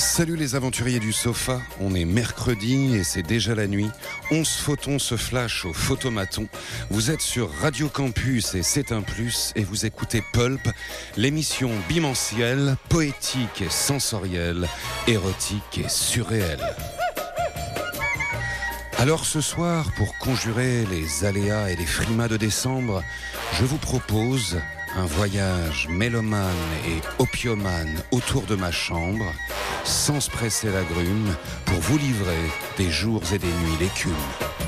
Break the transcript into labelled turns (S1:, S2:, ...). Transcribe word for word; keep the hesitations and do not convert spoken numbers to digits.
S1: Salut les aventuriers du sofa, on est mercredi et c'est déjà la nuit. onze photons se flash au photomaton. Vous êtes sur Radio Campus et c'est un plus et vous écoutez Pulp, l'émission bimensuelle, poétique et sensorielle, érotique et surréelle. Alors ce soir, pour conjurer les aléas et les frimas de décembre, je vous propose un voyage mélomane et opiomane autour de ma chambre, sans se presser la grume, pour vous livrer des jours et des nuits l'écume.